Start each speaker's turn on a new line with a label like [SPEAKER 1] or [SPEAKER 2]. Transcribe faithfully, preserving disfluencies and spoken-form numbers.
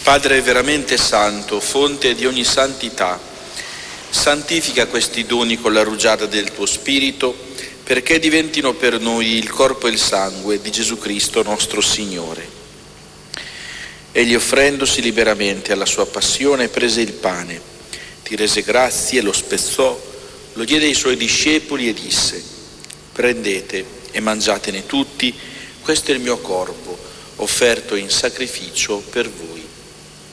[SPEAKER 1] Padre veramente santo, fonte di ogni santità, santifica questi doni con la rugiada del tuo Spirito, perché diventino per noi il corpo e il sangue di Gesù Cristo nostro Signore. Egli, offrendosi liberamente alla sua passione, prese il pane, ti rese grazie, lo spezzò, lo diede ai suoi discepoli e disse: prendete e mangiatene tutti, questo è il mio corpo, offerto in sacrificio per voi.